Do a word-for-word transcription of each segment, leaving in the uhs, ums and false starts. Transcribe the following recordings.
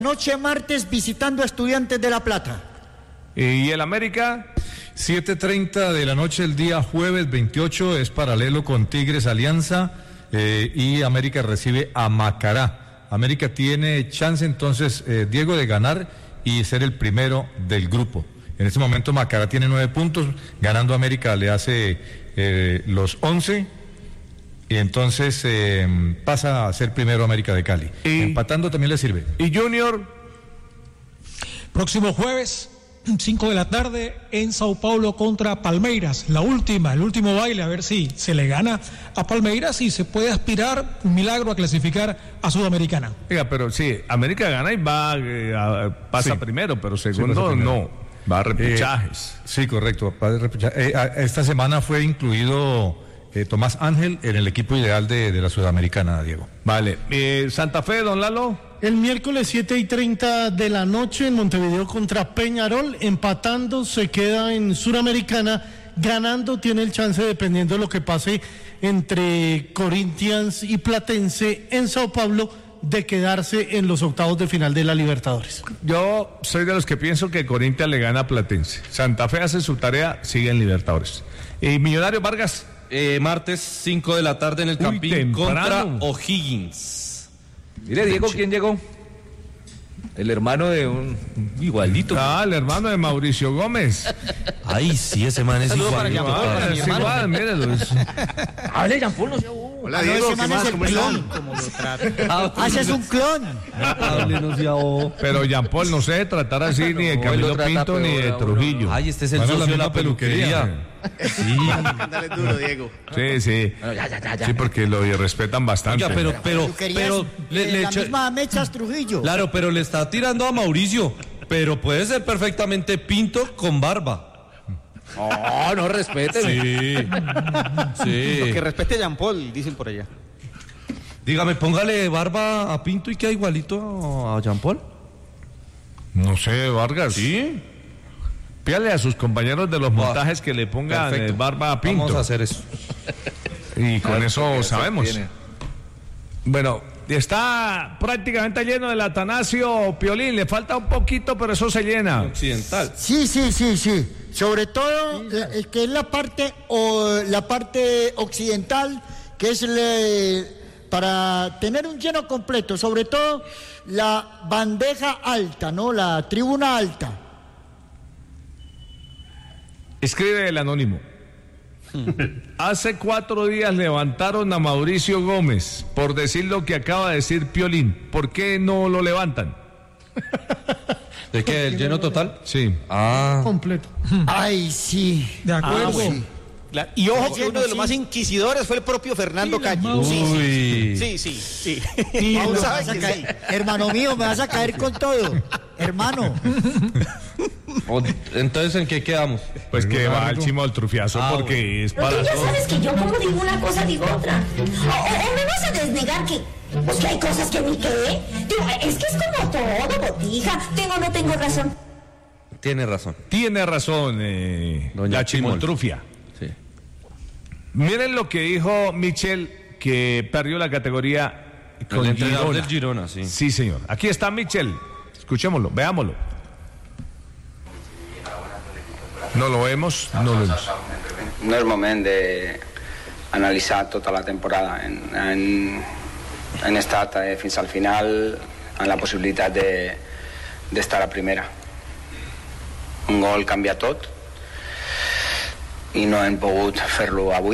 Noche martes visitando a Estudiantes de La Plata. ¿Y el América? siete treinta de la noche el día jueves veintiocho es paralelo con Tigres Alianza eh, y América recibe a Macará. América tiene chance entonces, eh, Diego, de ganar y ser el primero del grupo. En este momento Macará tiene nueve puntos, ganando América le hace eh, los once y entonces eh, pasa a ser primero América de Cali. Y, empatando también le sirve. ¿Y Junior? Próximo jueves, cinco de la tarde, en Sao Paulo contra Palmeiras. La última, el último baile, a ver si se le gana a Palmeiras y se puede aspirar, un milagro, a clasificar a Sudamericana. Oiga, pero sí, América gana y va eh, a, pasa sí. primero, pero segundo sí, no, va a repechajes. Eh, sí, correcto, va a repechajes. Eh, esta semana fue incluido eh, Tomás Ángel en el equipo ideal de, de la Sudamericana, Diego. Vale, eh, Santa Fe, don Lalo. El miércoles siete y treinta de la noche en Montevideo contra Peñarol, empatando se queda en Suramericana, ganando tiene el chance, dependiendo de lo que pase entre Corinthians y Platense en Sao Paulo, de quedarse en los octavos de final de la Libertadores. Yo soy de los que pienso que Corinthians le gana a Platense. Santa Fe hace su tarea, sigue en Libertadores. ¿Y Millonario Vargas? Eh, martes cinco de la tarde en el Campín contra O'Higgins. Mire, Diego, ¿quién llegó? El hermano de un igualito. Ah, el hermano de Mauricio Gómez. Ay, sí, ese man es igual. Ah, es igual, míralo. Hable, Jean-Paul, no sea bobo. Hola, Diego, ¿qué más? Es el clon. Haces un clon. Hable, no sea bobo. Pero Jean-Paul, no sé tratar así ni de Camilo Pinto ni de Trujillo. Ay, este es el socio de la peluquería. Sí. Dale duro, Diego. Sí, sí. Bueno, ya, ya, ya, ya. Sí, porque lo respetan bastante. Oiga, pero, pero, pero, le, le la echa... misma Mechas Trujillo. Claro, pero le está tirando a Mauricio. Pero puede ser perfectamente Pinto con barba. No, no respete. Sí. Sí. Que respete a Jean Paul, dicen por allá. Dígame, póngale barba a Pinto y queda igualito a Jean Paul. No sé, Vargas. Sí. Pídale a sus compañeros de los montajes que le pongan eh, barba a Pinto. Vamos a hacer eso. Y con ver, eso sabemos. Viene. Bueno, está prácticamente lleno el Atanasio Piolín. Le falta un poquito, pero eso se llena. Occidental. Sí, sí, sí, sí. Sobre todo, la, que es la parte, o, la parte occidental, que es le, para tener un lleno completo. Sobre todo, la bandeja alta, ¿no? La tribuna alta. Escribe el anónimo. Hace cuatro días levantaron a Mauricio Gómez por decir lo que acaba de decir Piolín. ¿Por qué no lo levantan? ¿De qué? ¿El lleno total? Sí. Ah. Completo. Ay, sí. De acuerdo. Ah, sí. La, y ojo que uno de los más inquisidores fue el propio Fernando sí, Calle. Sí, sí, sí, sí. sí. sí sabes que sí. Hermano mío, me vas a caer con todo. Hermano. Entonces, ¿en qué quedamos? Pues que va al chimo del trufiazo ah, porque bueno. es para. Tú ya sabes que yo como digo una cosa, digo otra. O, o, o me vas a desnegar que, pues que hay cosas que ni qué. Digo, es que es como todo, botija. Tengo o no tengo razón. Tiene razón. Tiene razón, eh, la chimoltrufia. Sí. Miren lo que dijo Michel, que perdió la categoría con el entrenador Girona. del Girona, sí. Sí, señor. Aquí está Michel. Escuchémoslo, veámoslo. No lo vemos, no lo vemos. No és moment d'analitzar tota la temporada. En, en, en estat eh, fins al final en la possibilitat de, d'estar a primera. Un gol canvia tot i no hem pogut fer-lo avui.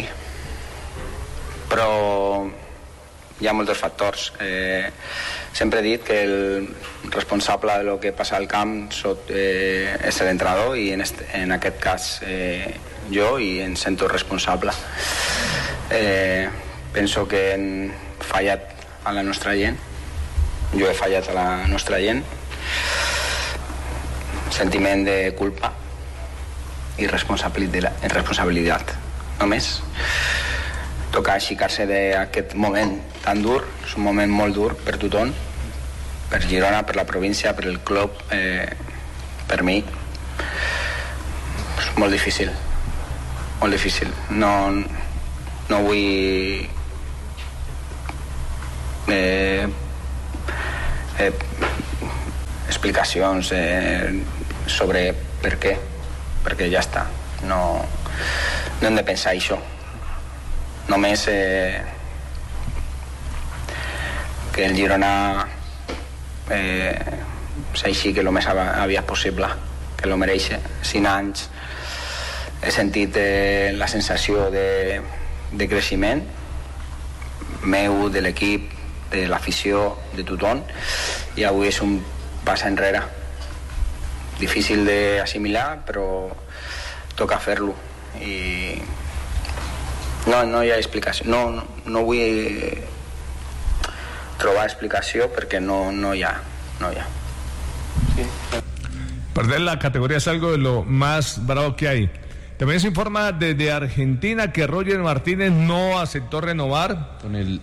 Però hi ha molts factors. Eh, sempre he dit que el responsable de lo que passa al camp sot, eh, és l'entrenador i en, este, en aquest cas eh, jo i em sento responsable. Eh, penso que hem fallat a la nostra gent, jo he fallat a la nostra gent, sentiment de culpa i responsabilitat, responsabilitat només. Toca aixecar-se d'aquest moment tan dur, és un moment molt dur per tothom, per Girona, per la província, per el club, eh, per mi. És molt difícil, molt difícil. No, no vull eh, eh, explicacions eh, sobre per què, perquè ja està, no, no hem de pensar això, només eh, que el Girona eh, s'aixequi el més aviat possible, que lo mereix. Cinc anys he sentit eh, la sensació de, de creixement meu, de l'equip, de l'afició, de tothom, i avui és un pas enrere. Difícil d'assimilar, però toca fer-lo. I no, no hi ha explicació. No, no, no vull trobar explicació perquè no, no hi ha. No hi ha. Sí. Perder la categoría es algo de lo más bravo que hay. También se informa desde Argentina que Roger Martínez no aceptó renovar con el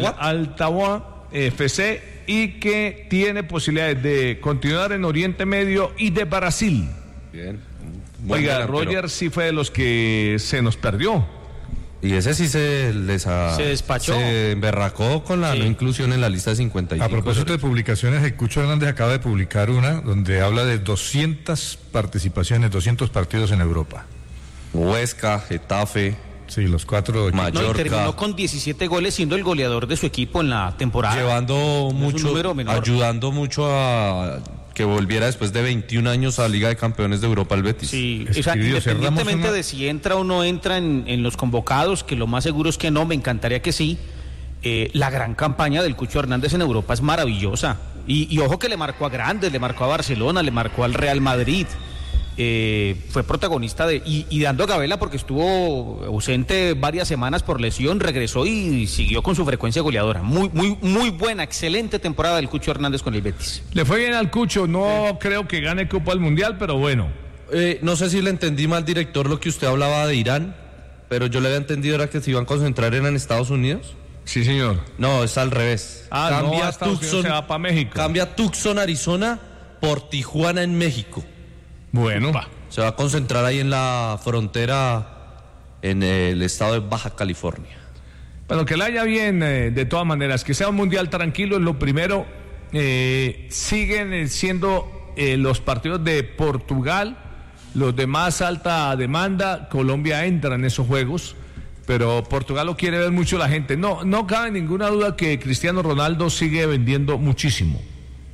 Altagua F C y que tiene posibilidades de continuar en Oriente Medio y de Brasil. Bien. Oiga, delantero. Roger sí fue de los que se nos perdió. Y ese sí se les ha, se despachó. Se emberracó con la sí. no inclusión en la lista de cincuenta y cinco. A propósito de publicaciones, el Cucho Hernández acaba de publicar una donde habla de doscientas participaciones, doscientos partidos en Europa. Huesca, Getafe, sí, los cuatro equipos. Mallorca. No, y terminó con diecisiete goles, siendo el goleador de su equipo en la temporada. Llevando no mucho, ayudando mucho a que volviera después de veintiún años a Liga de Campeones de Europa el Betis. Sí, o sea, independientemente una... de si entra o no entra en, en los convocados, que lo más seguro es que no, me encantaría que sí. Eh, la gran campaña del Cucho Hernández en Europa es maravillosa. Y, y ojo que le marcó a grandes, le marcó a Barcelona, le marcó al Real Madrid. Eh, fue protagonista de y, y dando a Gabela porque estuvo ausente varias semanas por lesión, regresó y siguió con su frecuencia goleadora. Muy muy muy buena, excelente temporada del Cucho Hernández con el Betis. Le fue bien al Cucho, no eh. creo que gane Copa del Mundial, pero bueno. Eh, no sé si le entendí mal, director, lo que usted hablaba de Irán, pero yo le había entendido era que se iban a concentrar en Estados Unidos. Sí, señor. No, es al revés. Ah, cambia no, Tucson, se va para México. Cambia Tucson, Arizona, por Tijuana en México. Bueno, se va a concentrar ahí en la frontera en el estado de Baja California. Bueno, que le haya bien, eh, de todas maneras, que sea un mundial tranquilo es lo primero. Eh, siguen siendo eh, los partidos de Portugal los de más alta demanda. Colombia entra en esos juegos, pero Portugal lo quiere ver mucho la gente. No, no cabe ninguna duda que Cristiano Ronaldo sigue vendiendo muchísimo.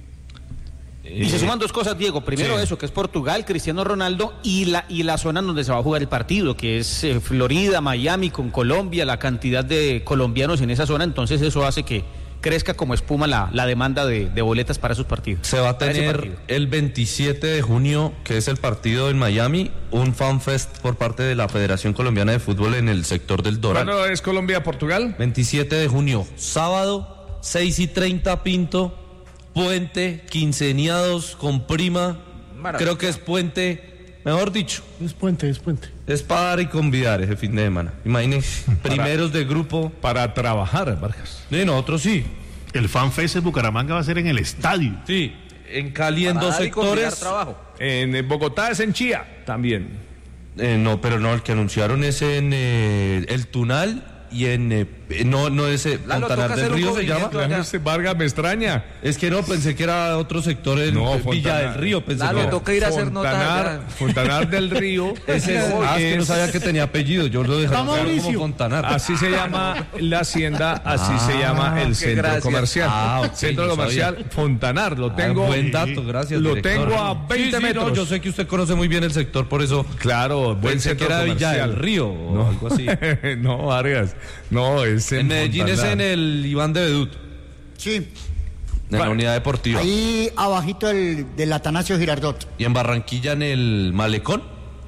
Y se suman dos cosas, Diego. Primero, sí, eso, que es Portugal, Cristiano Ronaldo, y la y la zona en donde se va a jugar el partido, que es eh, Florida, Miami, con Colombia, la cantidad de colombianos en esa zona. Entonces eso hace que crezca como espuma la, la demanda de, de boletas para esos partidos. Se va a tener el veintisiete de junio, que es el partido en Miami, un fanfest por parte de la Federación Colombiana de Fútbol en el sector del Doral. ¿Cuándo es Colombia-Portugal? veintisiete de junio, sábado, seis y treinta, Pinto. Puente, quinceañados con prima. Maravilla. Creo que es puente, mejor dicho. Es puente, es puente. Es para dar y convidar ese fin de semana. Imagínense, primeros de grupo. Para trabajar, Vargas. Y nosotros sí. El FanFest en Bucaramanga va a ser en el estadio. Sí, en Cali en dos sectores. En Bogotá es en Chía también. Eh, no, pero no, el que anunciaron es en eh, el Tunal. Y en, eh, no, no ese Fontanar del Río se llama. Vargas me extraña. Es que no, pensé que era otro sector en no, Villa del Río. Pensé Lalo, que toca ir a hacer nota. Fontanar del Río. Ese es, ah, es que no sabía que tenía apellido. Yo lo dejé como Fontanar. Así se llama la hacienda, así ah, se llama el centro gracias. comercial. Ah, okay, centro comercial sabía. Fontanar. Lo tengo. Ah, buen dato, gracias. Lo director. tengo a veinte sí, sí, metros. No, yo sé que usted conoce muy bien el sector, por eso. Claro, buen pensé centro que era comercial. Villa del Río o no. algo así. No, Vargas. No, es en, en Medellín Fontanar. Es en el Iván de Bedut. Sí. En bueno, la unidad deportiva. Ahí abajito del, del Atanasio Girardot. ¿Y en Barranquilla en el Malecón?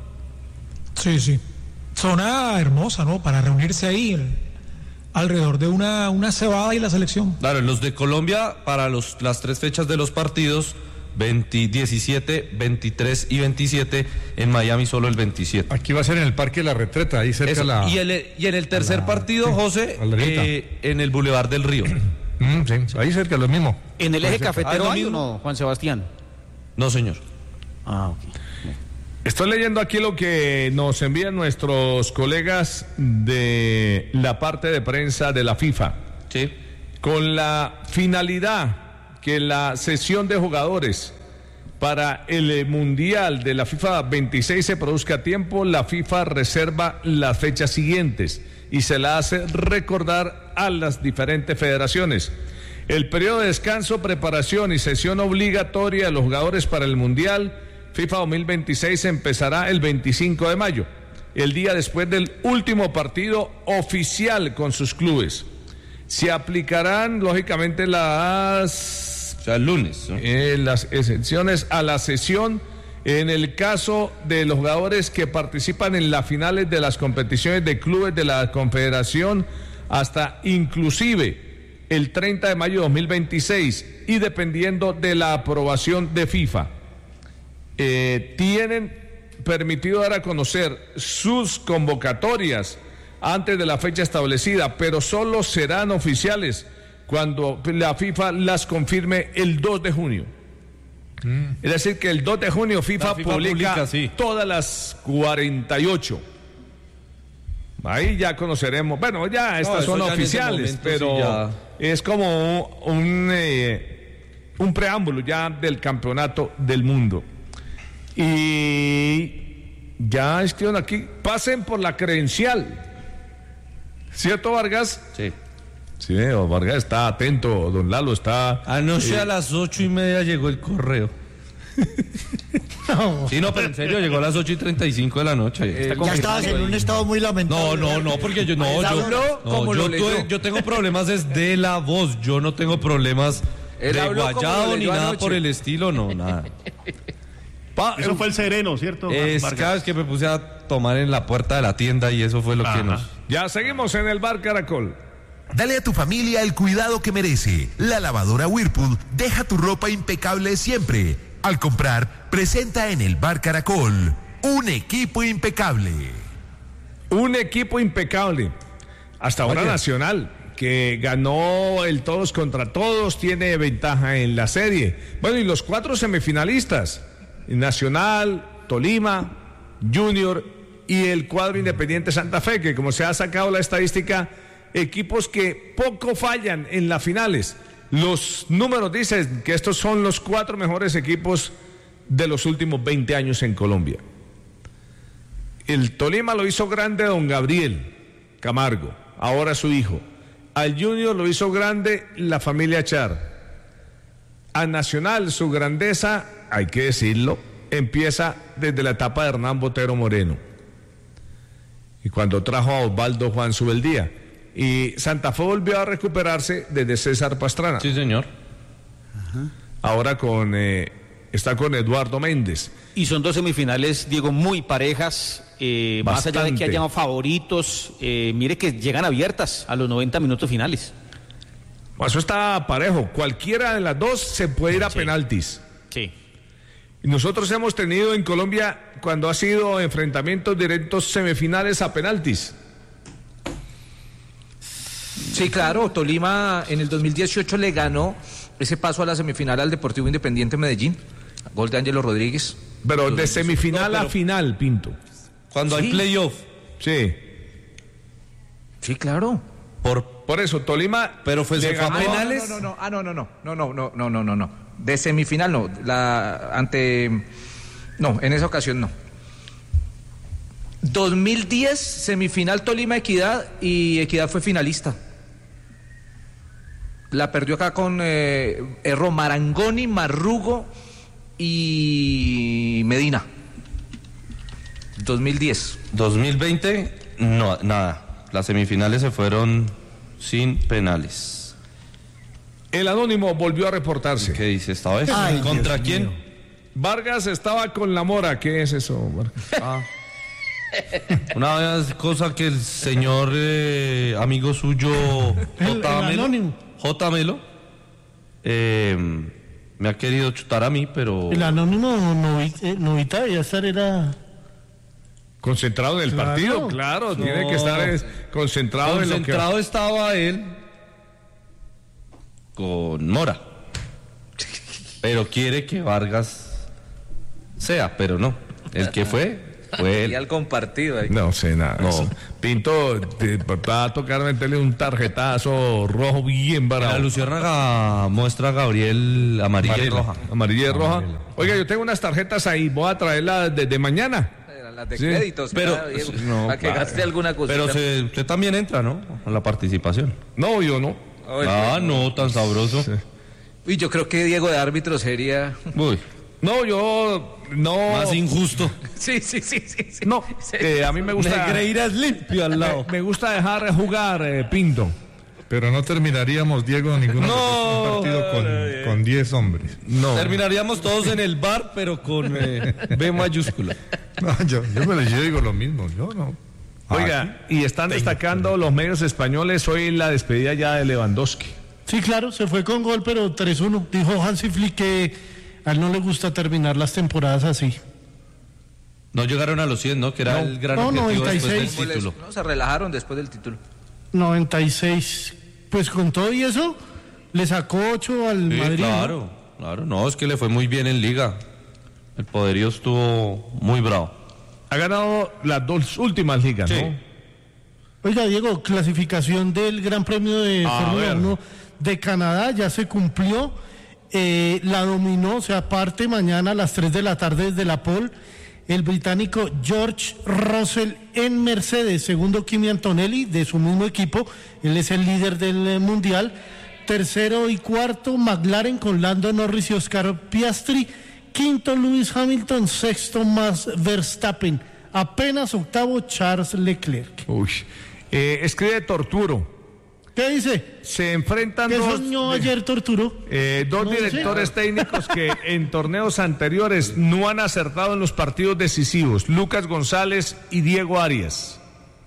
Sí, sí. Zona hermosa, ¿no? Para reunirse ahí el, alrededor de una, una cebada y la selección. Claro, los de Colombia para los, las tres fechas de los partidos, veinte, diecisiete, veintitrés y veintisiete, en Miami solo el veintisiete. Aquí va a ser en el Parque de la Retreta, ahí cerca. Eso, la... y, el, y en el tercer la... partido, sí, José, eh, en el Boulevard del Río. Mm, sí, ahí cerca, lo mismo. ¿En el eje cafetero hay o no, Juan Sebastián? No, señor. Ah, ok. Estoy leyendo aquí lo que nos envían nuestros colegas de la parte de prensa de la FIFA. Sí. Con la finalidad que la sesión de jugadores para el Mundial de la FIFA veintiséis se produzca a tiempo, la FIFA reserva las fechas siguientes y se la hace recordar a las diferentes federaciones. El periodo de descanso, preparación y sesión obligatoria de los jugadores para el Mundial FIFA dos mil veintiséis empezará el veinticinco de mayo, el día después del último partido oficial con sus clubes. Se aplicarán, lógicamente, las, o sea, el lunes, ¿no? eh, las exenciones a la sesión en el caso de los jugadores que participan en las finales de las competiciones de clubes de la Confederación hasta inclusive el treinta de mayo de dos mil veintiséis y dependiendo de la aprobación de FIFA. Eh, tienen permitido dar a conocer sus convocatorias antes de la fecha establecida, pero solo serán oficiales cuando la FIFA las confirme el dos de junio. Mm. Es decir, que el dos de junio FIFA, FIFA publica, publica sí. todas las cuarenta y ocho. Ahí ya conoceremos, bueno, ya estas no, son ya oficiales, momento, pero sí, ya... es como un, un, eh, un preámbulo ya del campeonato del mundo. Y ya escriban aquí, pasen por la credencial. ¿Cierto, Vargas? Sí. Sí, Vargas está atento, don Lalo está... Anoche eh... a las ocho y media llegó el correo. No. Sí, no, pero en serio, llegó a las ocho y treinta y cinco de la noche. Eh, ya estabas en un estado muy lamentable. No, no, no, porque yo no, yo, no, no, yo, tuve, yo tengo problemas desde la voz, yo no tengo problemas de guayado ni nada anoche. Por el estilo, no, nada. Pa, eso fue el sereno, ¿cierto? Es cada vez que me puse a tomar en la puerta de la tienda y eso fue lo Ajá. que nos... Ya seguimos en el Bar Caracol. Dale a tu familia el cuidado que merece. La lavadora Whirlpool deja tu ropa impecable siempre. Al comprar, presenta en el Bar Caracol un equipo impecable. Un equipo impecable. Hasta ahora Oye. Nacional, que ganó el todos contra todos, tiene ventaja en la serie. Bueno, y los cuatro semifinalistas, Nacional, Tolima, Junior y el cuadro Independiente Santa Fe, que como se ha sacado la estadística, equipos que poco fallan en las finales. Los números dicen que estos son los cuatro mejores equipos de los últimos veinte años en Colombia. El Tolima lo hizo grande don Gabriel Camargo, ahora su hijo. Al Junior lo hizo grande la familia Char. A Nacional su grandeza, hay que decirlo, empieza desde la etapa de Hernán Botero Moreno. Y cuando trajo a Osvaldo Juan Subeldía. Y Santa Fe volvió a recuperarse desde César Pastrana. Sí, señor. Ajá. Ahora con eh, está con Eduardo Méndez. Y son dos semifinales, Diego, muy parejas. Eh, más allá de que hayan favoritos, eh, mire que llegan abiertas a los noventa minutos finales. Eso está parejo. Cualquiera de las dos se puede ir a sí. penaltis. Sí. Y nosotros hemos tenido en Colombia, cuando ha sido enfrentamientos directos, semifinales a penaltis. Sí, claro, Tolima en el dos mil dieciocho le ganó ese paso a la semifinal al Deportivo Independiente Medellín, gol de Ángelo Rodríguez. Pero de semifinal no, pero... a final, Pinto. Cuando ¿Sí? hay playoff. Sí. Sí, claro. Por, por eso, Tolima... Pero fue de a penales. No, no, no, ah, no, no, no, no, no, no, no, no, no, no. De semifinal no, la ante... No, en esa ocasión no. dos mil diez, semifinal Tolima Equidad y Equidad fue finalista. La perdió acá con eh, Erro Marangoni, Marrugo y Medina. dos mil diez. dos mil veinte, no, nada. Las semifinales se fueron sin penales. El Anónimo volvió a reportarse. ¿Qué dice esta vez? Ay, ¿Contra Dios quién? Mío. Vargas estaba con la Mora. ¿Qué es eso, Vargas? Ah. Una cosa que el señor eh, amigo suyo J. Melo, J. Melo eh, me ha querido chutar a mí, pero... El Anónimo Novita ya estar era... Concentrado en el claro. partido, claro, no. tiene que estar es, concentrado, concentrado en lo que... Concentrado estaba él con Mora, pero quiere que Vargas sea, pero no, el que fue Fue y al compartido. Ahí. No sé nada. No. Pinto, te, va a tocar meterle un tarjetazo rojo bien barato. La Luciérnaga muestra a Gabriel amarilla y roja. Amarilla y roja. Oiga, yo tengo unas tarjetas ahí, voy a traerlas desde mañana. Las de Sí. créditos, Pero, claro, Diego, no, para que claro. gaste alguna cosita. Pero se, usted también entra, ¿no? A la participación. No, yo no. Ay, Ah, no, tan sabroso. Sí. Uy, yo creo que Diego de árbitro sería... Uy, No, yo no. más injusto. Sí, sí, sí, sí. sí. No, eh, a mí me gusta. Negreiras limpio al lado. Me, me gusta dejar jugar, eh, Pinto. Pero no terminaríamos, Diego, ninguno No. de nosotros un partido con, con diez hombres. No. Terminaríamos todos en el bar, pero con eh, B mayúscula. No, yo, yo, me, yo digo lo mismo, yo no. Oiga, y están destacando los medios españoles hoy la despedida ya de Lewandowski. Sí, claro, se fue con gol, pero tres uno. Dijo Hansi Flick que a él no le gusta terminar las temporadas así. No llegaron a los cien, ¿no? Que era No. el gran No, objetivo noventa y seis. después del título. No, se relajaron después del título. noventa y seis. Pues con todo y eso, le sacó ocho al Sí, Madrid. claro, claro. No, es que le fue muy bien en Liga. El poderío estuvo muy bravo. Ha ganado las dos últimas ligas, Sí. ¿no? Oiga, Diego, clasificación del Gran Premio de A Fórmula ver. uno de Canadá ya se cumplió. Eh, la dominó, o sea, parte mañana a las tres de la tarde desde la pole, el británico George Russell en Mercedes, segundo Kimi Antonelli de su mismo equipo, él es el líder del eh, mundial, tercero y cuarto McLaren con Lando Norris y Oscar Piastri, quinto Lewis Hamilton, sexto Max Verstappen, apenas octavo Charles Leclerc. Uy. Eh, escribe Torturo. ¿Qué dice? Se enfrentan ¿Qué dos, soñó ayer Torturo? eh, dos No directores sé. técnicos que en torneos anteriores no han acertado en los partidos decisivos, Lucas González y Diego Arias.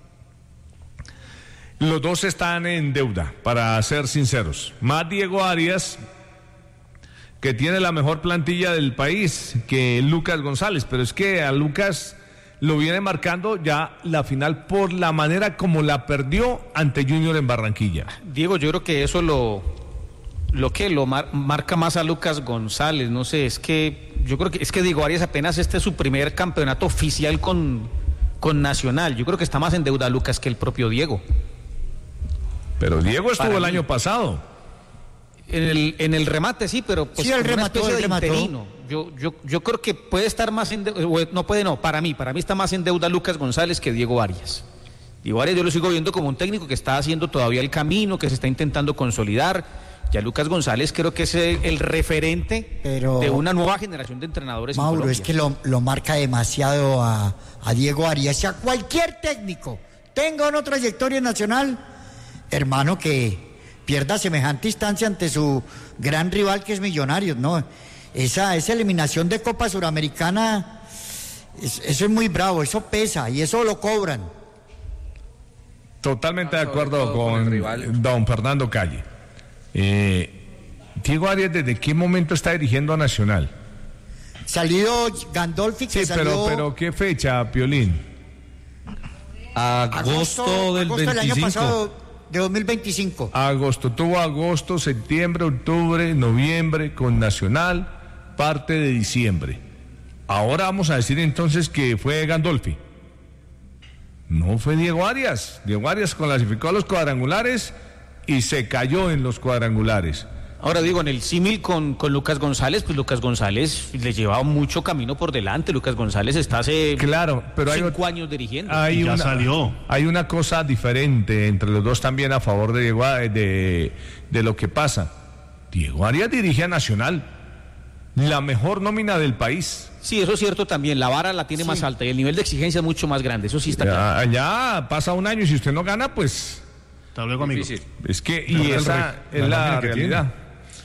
Los dos están en deuda, para ser sinceros. Más Diego Arias, que tiene la mejor plantilla del país que Lucas González, pero es que a Lucas lo viene marcando ya la final por la manera como la perdió ante Junior en Barranquilla. Diego, yo creo que eso lo, lo que lo mar- marca más a Lucas González, no sé, es que yo creo que es que Diego Arias apenas este es su primer campeonato oficial con, con Nacional. Yo creo que está más en deuda Lucas que el propio Diego. Pero Diego estuvo Para el mí. año pasado. En el, en el remate sí, pero pues Sí, él como una remató, especie él de remató. interino. Yo, yo, yo creo que puede estar más en deuda, no puede no, para mí, para mí está más en deuda Lucas González que Diego Arias. Diego Arias yo lo sigo viendo como un técnico que está haciendo todavía el camino, que se está intentando consolidar. Ya Lucas González creo que es el, el referente Pero- de una nueva generación de entrenadores en Mauro, Colombia. es que lo, lo marca demasiado a, a Diego Arias y a cualquier técnico, tenga o no trayectoria nacional, hermano, que pierda semejante instancia ante su gran rival que es Millonarios, ¿no? Esa, esa eliminación de Copa Suramericana, es- eso es muy bravo, eso pesa y eso lo cobran. Totalmente de Sobre acuerdo todo con el con rival. don Fernando Calle. Eh, Diego Arias, ¿desde qué momento está dirigiendo a Nacional? Salido Gandolfi, que Sí, salió pero, pero ¿qué fecha, Piolín? Agosto, del agosto del año veinticinco. pasado, de dos mil veinticinco. Agosto, tuvo agosto, septiembre, octubre, noviembre con Nacional, parte de diciembre. Ahora vamos a decir entonces que fue Gandolfi. No fue Diego Arias. Diego Arias clasificó a los cuadrangulares y se cayó en los cuadrangulares. Ahora digo, en el símil con, con Lucas González, pues Lucas González le lleva mucho camino por delante. Lucas González está hace Claro, pero hay, cinco años dirigiendo. hay Y ya una, salió. hay una cosa diferente entre los dos también a favor de Diego, de, de lo que pasa. Diego Arias dirige a Nacional, la mejor nómina del país. Sí, eso es cierto también. La vara la tiene más alta y el nivel de exigencia es mucho más grande. Eso sí está claro. Ya, allá pasa un año y si usted no gana, pues Hasta luego, amigo. Difícil. es que Pero y el esa re- es la la nómina que realidad.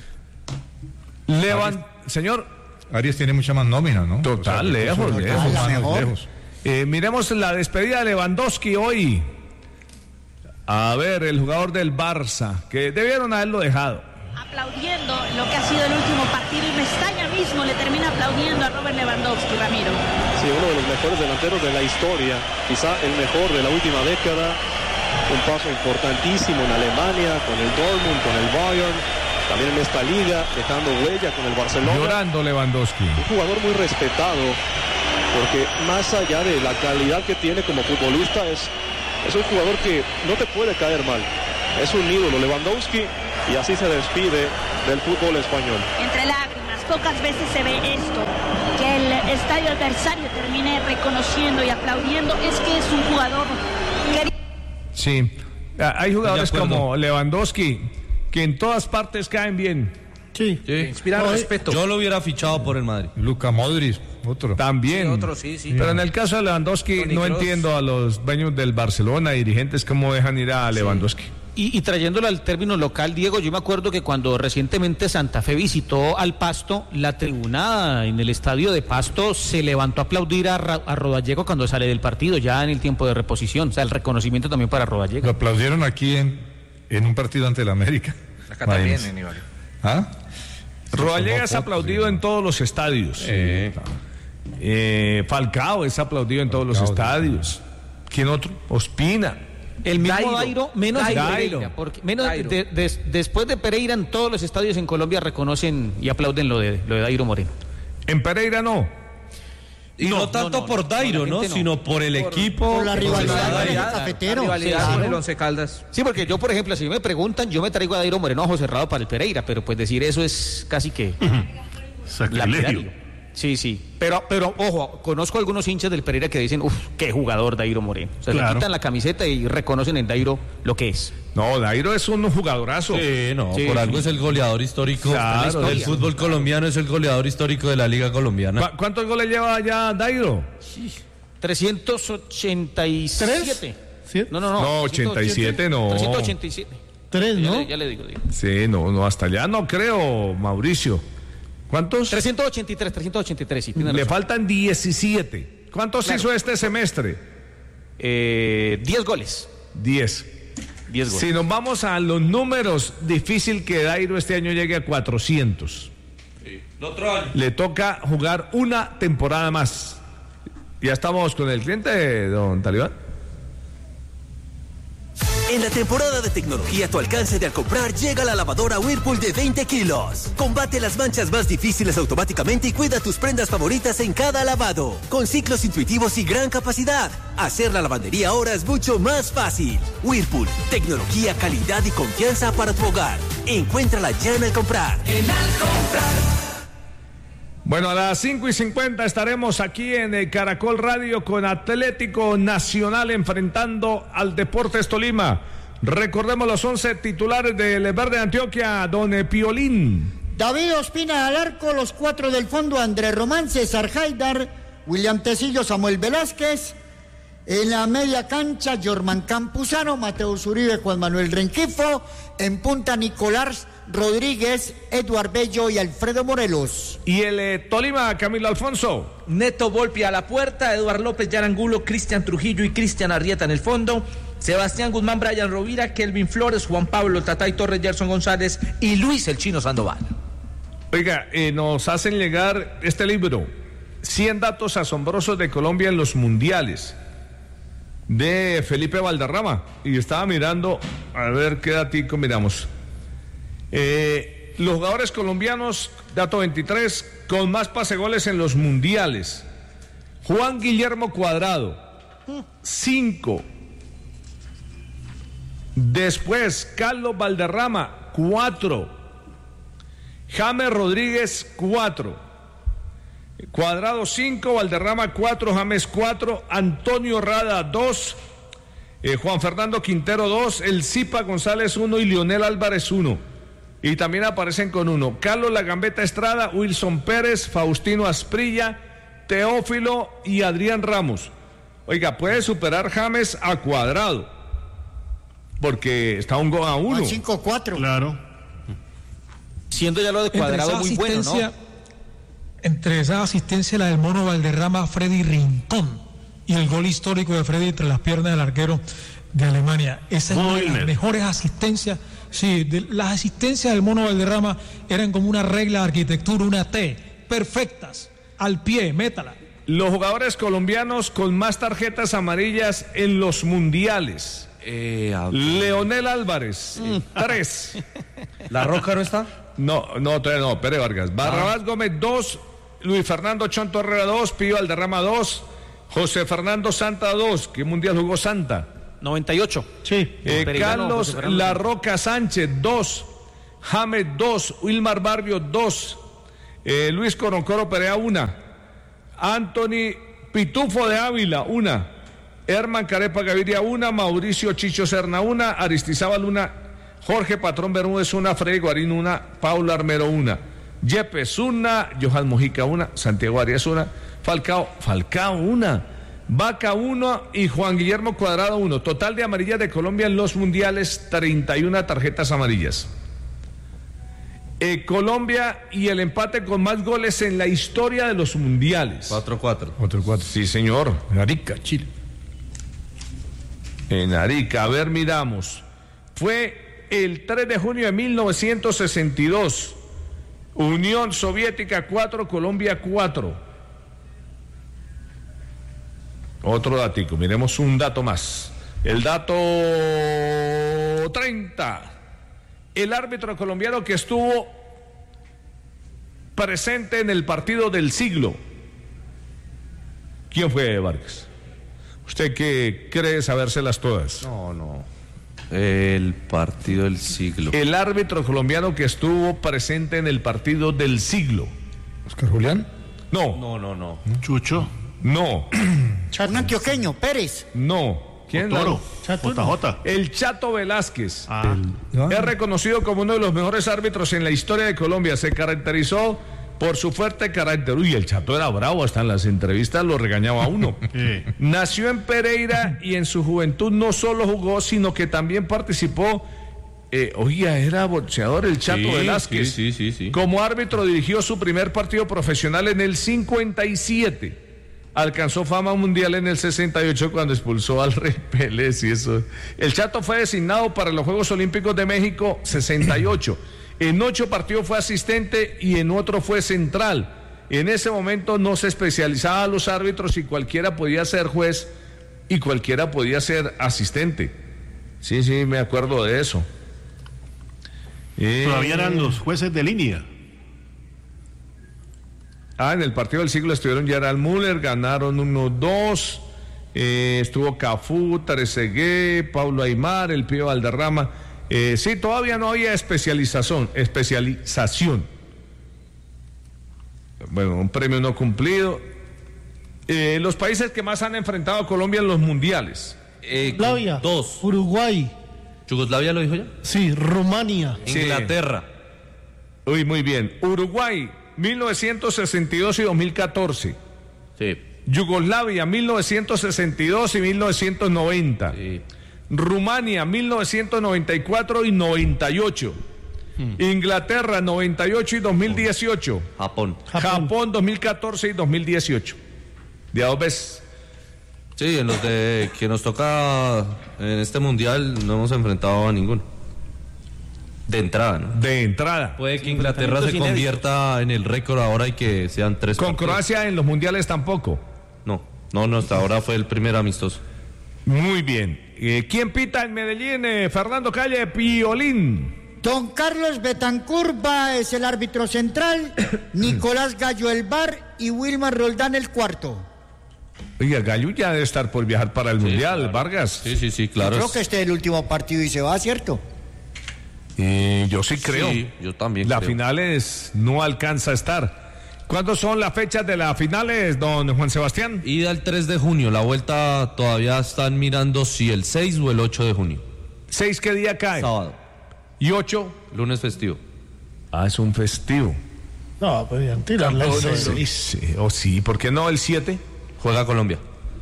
Levan, señor, Arias tiene mucha más nómina, ¿no? total, O sea, lejos, recursos, lejos, la humanos, mejor. lejos. Eh, miremos la despedida de Lewandowski hoy. A ver, el jugador del Barça, que debieron haberlo dejado. Aplaudiendo lo que ha sido el último partido y Mestalla mismo le termina aplaudiendo a Robert Lewandowski, Ramiro. Sí, uno de los mejores delanteros de la historia, quizá el mejor de la última década. Un paso importantísimo en Alemania, con el Dortmund, con el Bayern, también en esta liga, dejando huella con el Barcelona. Llorando Lewandowski. Un jugador muy respetado porque más allá de la calidad que tiene como futbolista, es, es un jugador que no te puede caer mal. Es un ídolo, Lewandowski, y así se despide del fútbol español. Entre lágrimas, pocas veces se ve esto, que el estadio adversario termine reconociendo y aplaudiendo. Es que es un jugador que... Sí, hay jugadores como Lewandowski que en todas partes caen bien. Sí, sí. Inspira no, respeto. Yo lo hubiera fichado por el Madrid. Luka Modric, otro. También. Sí, otro, sí, sí. Pero en el caso de Lewandowski, Toni no Kroos. entiendo a los dueños del Barcelona, dirigentes, cómo dejan ir a Lewandowski. Sí. Y, y trayéndolo al término local, Diego, yo me acuerdo que cuando recientemente Santa Fe visitó al Pasto, la tribuna en el estadio de Pasto se levantó a aplaudir a, Ra- a Rodallega cuando sale del partido, ya en el tiempo de reposición. O sea, el reconocimiento también para Rodallega. Lo aplaudieron aquí en, en un partido ante el América. Acá también, Aníbal. ¿Ah? Rodallega es aplaudido sí. en todos los estadios. Eh. Eh, Falcao es aplaudido en todos Falcao, los estadios. ¿Quién otro? Ospina. El mismo Dairo, Dairo menos Dairo. de Pereira, porque menos Dairo. De, de, después de Pereira en todos los estadios en Colombia reconocen y aplauden lo de lo de Dairo Moreno. En Pereira no. Y no, no tanto no, no, por Dairo, ¿no? no, sino por el por, equipo. Por la rivalidad del cafetero. La rivalidad sí, con ¿no? el Once Caldas. Sí, porque yo, por ejemplo, si me preguntan, yo me traigo a Dairo Moreno ojo cerrado para el Pereira, pero pues decir eso es casi que sacrilegio. Sí, sí, pero, pero ojo, conozco algunos hinchas del Pereira que dicen, uff, qué jugador Dairo Moreno. O sea, claro. Se quitan la camiseta y reconocen en Dairo lo que es. No, Dairo es un jugadorazo. Sí, no, sí, por sí. algo es el goleador histórico claro, del fútbol colombiano, es el goleador histórico de la Liga Colombiana. ¿Cu- ¿Cuántos goles lleva ya Dairo? Sí. trescientos ochenta y siete. ¿Sí? No, no, no. No, ochenta y siete no. trescientos ochenta y siete. Tres, ¿no? Ya le, ya le digo, digo. Sí, no, no, hasta allá no creo, Mauricio. ¿Cuántos? trescientos ochenta y tres, trescientos ochenta y tres, sí, tiene Le razón. faltan diecisiete. ¿Cuántos claro. hizo este semestre? Eh, diez goles. diez. diez goles. Si nos vamos a los números, difícil que Dairo este año llegue a cuatrocientos. Sí. El otro año. Le toca jugar una temporada más. Ya estamos con el cliente, don Talibán. En la temporada de tecnología a tu alcance de al comprar llega la lavadora Whirlpool de veinte kilos. Combate las manchas más difíciles automáticamente y cuida tus prendas favoritas en cada lavado. Con ciclos intuitivos y gran capacidad, hacer la lavandería ahora es mucho más fácil. Whirlpool, tecnología, calidad y confianza para tu hogar. Encuéntrala ya en Al Comprar. En Al Comprar. Bueno, a las cinco y cincuenta estaremos aquí en el Caracol Radio con Atlético Nacional enfrentando al Deportes Tolima. Recordemos los once titulares del Verde Antioquia, don Piolín. David Ospina al arco, los cuatro del fondo, Andrés Román, César Haidar, William Tecillo, Samuel Velázquez. En la media cancha, Jorman Campuzano, Mateo Zuribe, Juan Manuel Renquifo. En punta, Nicolás Rodríguez, Eduard Bello y Alfredo Morelos. Y el eh, Tolima, Camilo Alfonso. Neto Volpi a la puerta, Eduard López, Yarangulo, Cristian Trujillo y Cristian Arrieta en el fondo. Sebastián Guzmán, Brian Rovira, Kelvin Flores, Juan Pablo Tatay Torres, Gerson González y Luis el Chino Sandoval. Oiga, eh, nos hacen llegar este libro, cien datos asombrosos de Colombia en los mundiales, de Felipe Valderrama. Y estaba mirando, a ver qué datico miramos. Eh, los jugadores colombianos, dato veintitrés, con más pasegoles en los mundiales. Juan Guillermo Cuadrado, cinco. Después, Carlos Valderrama, cuatro. James Rodríguez, cuatro. Cuadrado, cinco. Valderrama, cuatro. James, cuatro. Antonio Rada, dos. Eh, Juan Fernando Quintero, dos. El Zipa González, uno. Y Lionel Álvarez, uno. Y también aparecen con uno Carlos La Gambeta Estrada, Wilson Pérez, Faustino Asprilla, Teófilo y Adrián Ramos. Oiga, puede superar James a Cuadrado, porque está un gol a uno. cinco cuatro. Claro. Siendo ya lo de Cuadrado muy bueno, ¿no? Entre esa asistencia, la del Mono Valderrama, Freddy Rincón, y el gol histórico de Freddy entre las piernas del arquero de Alemania. Esa es una de las mejores asistencias. Sí, de, las asistencias del Mono Valderrama eran como una regla de arquitectura, una T, perfectas, al pie, métala. Los jugadores colombianos con más tarjetas amarillas en los mundiales. Eh, Leonel Álvarez, mm. tres. ¿La Roca no está? No, no, todavía no, Pérez Vargas. Barrabás ah. Gómez, dos. Luis Fernando Chonto Herrera dos, Pío Valderrama dos, José Fernando Santa dos. ¿Qué mundial jugó Santa? noventa y ocho. Sí. Eh, Carlos La Roca Sánchez dos, James dos, Wilmar Barrio dos, eh, Luis Coroncoro Perea una, Anthony Pitufo de Ávila una, Herman Carepa Gaviria una, Mauricio Chicho Serna una, Aristizábal una, Jorge Patrón Bermúdez una, Freddy Guarín una, Paulo Armero una, Yepes una, Johan Mojica una, Santiago Arias una, Falcao, Falcao una, Vaca uno y Juan Guillermo Cuadrado uno. Total de amarillas de Colombia en los mundiales, treinta y una tarjetas amarillas. Eh, Colombia y el empate con más goles en la historia de los mundiales. cuatro cuatro. cuatro cuatro, sí señor. En Arica, Chile. En Arica, a ver, miramos. Fue el tres de junio de mil novecientos sesenta y dos. Unión Soviética cuatro, Colombia cuatro. Otro datico, miremos un dato más. El dato treinta. El árbitro colombiano que estuvo presente en el partido del siglo. ¿Quién fue, Vargas? ¿Usted qué cree sabérselas todas? No, no. El partido del siglo. El árbitro colombiano que estuvo presente en el partido del siglo. ¿Oscar Julián? No. No, no, no. Chucho. No. Chato Antioqueño, Pérez. No. ¿Quién? Toro. J J. El Chato Velázquez. Ah. El... Es reconocido como uno de los mejores árbitros en la historia de Colombia. Se caracterizó por su fuerte carácter. Uy, el Chato era bravo, hasta en las entrevistas lo regañaba a uno. Sí. Nació en Pereira y en su juventud no solo jugó, sino que también participó. Eh, oiga, era boxeador el Chato Sí, Velázquez. sí, sí, sí, sí. Como árbitro dirigió su primer partido profesional en el cincuenta y siete. Alcanzó fama mundial en el sesenta y ocho cuando expulsó al Rey Pérez y eso. El Chato fue designado para los Juegos Olímpicos de México sesenta y ocho. En ocho partidos fue asistente y en otro fue central. En ese momento no se especializaba a los árbitros y cualquiera podía ser juez y cualquiera podía ser asistente. Sí, sí, me acuerdo de eso. Eh... Todavía eran los jueces de línea. Ah, en el partido del siglo estuvieron Gerald Müller, ganaron uno dos, eh, estuvo Cafú, Trezeguet, Paulo Aymar, el Pío Valderrama. Eh, sí, todavía no había especialización, especialización. Bueno, un premio no cumplido. Eh, los países que más han enfrentado a Colombia en los mundiales. Eh, Yugoslavia, dos. Uruguay. ¿Yugoslavia lo dijo ya? Sí, Rumania. Sí. Inglaterra. Uy, muy bien. Uruguay, mil novecientos sesenta y dos y dos mil catorce. Sí. Yugoslavia, mil novecientos sesenta y dos y mil novecientos noventa. Sí. Rumania, mil novecientos noventa y cuatro y noventa y ocho. Hmm. Inglaterra, noventa y ocho y dos mil dieciocho. Japón. Japón. Japón, dos mil catorce y dos mil dieciocho. De a dos veces. Sí, en los de que nos toca en este mundial no hemos enfrentado a ninguno. De entrada, ¿no? De entrada. Puede que Inglaterra se convierta en el récord ahora y que sean tres. Con partidos. Croacia en los mundiales tampoco. No, no, no, hasta ahora fue el primer amistoso. Muy bien. Eh, ¿Quién pita en Medellín? Eh, Fernando Calle, Piolín. Don Carlos Betancur va, es el árbitro central, Nicolás Gallo el V A R y Wilmar Roldán el cuarto. Oiga, Gallo ya debe estar por viajar para el sí, mundial, claro. Vargas. Sí, sí, sí, claro. Yo creo que este es el último partido y se va, ¿cierto? Eh, yo sí creo. Sí, yo también La creo. finales no alcanza a estar. ¿Cuándo son las fechas de las finales, don Juan Sebastián? Ida el tres de junio, la vuelta todavía están mirando si el seis o el ocho de junio. ¿seis qué día cae? Sábado. ¿Y ocho? Lunes festivo. Ah, es un festivo. No, podrían tirarle el seis. Sí, sí, o sí, ¿por qué no el siete? Juega Colombia.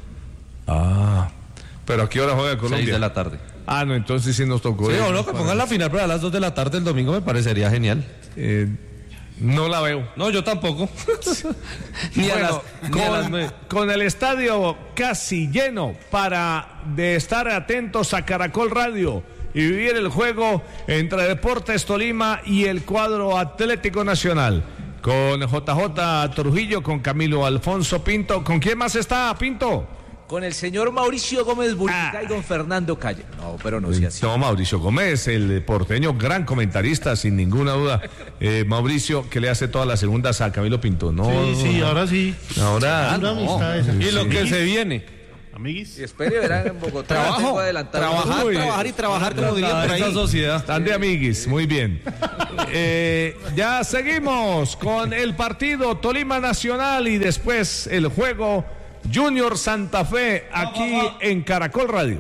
Ah, pero ¿a qué hora juega Colombia? seis de la tarde. Ah, no, entonces sí nos tocó. Sí, o no, que pongan la final, pero a las dos de la tarde el domingo me parecería genial. Eh, no la veo. No, yo tampoco. ni, bueno, a las, con, ni a las nueve. Con el estadio casi lleno para de estar atentos a Caracol Radio y vivir el juego entre Deportes Tolima y el cuadro Atlético Nacional. Con J J Trujillo, con Camilo Alfonso Pinto. ¿Con quién más está, Pinto? con el señor Mauricio Gómez Bullica ah. y don Fernando Calle. No, pero no sea así. No, Mauricio Gómez, el porteño, gran comentarista, sin ninguna duda. Eh, Mauricio, que le hace todas las segundas a Camilo Pinto. No, sí, sí, no. ahora sí. Ahora. Ah, no. Y lo que se viene. Amiguis. Y espere, verán en Bogotá. Trabajo, trabajar, Uy, trabajar y trabajar, como dirían por ahí. Esta sociedad. Están de amiguis, muy bien. Eh, ya seguimos con el partido Tolima Nacional y después el juego Junior Santa Fe aquí en Caracol Radio.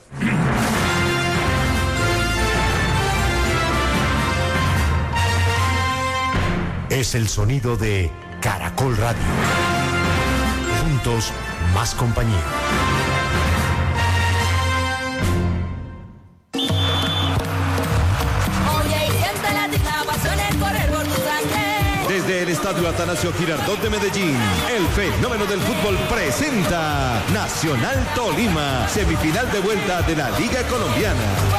Es el sonido de Caracol Radio. Juntos, más compañía. Desde el Estadio Atanasio Girardot de Medellín, el fenómeno del fútbol presenta Nacional Tolima, semifinal de vuelta de la Liga Colombiana.